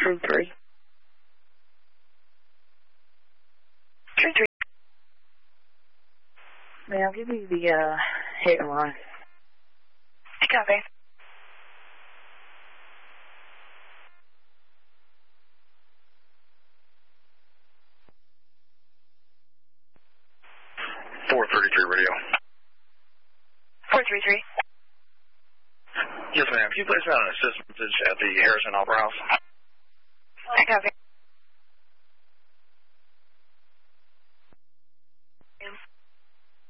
True 3. True 3. Ma'am, give me the hit and run. Copy. Radio. 433. Yes, ma'am. Can you place me on an assist message at the Harrison Opera House? I copy.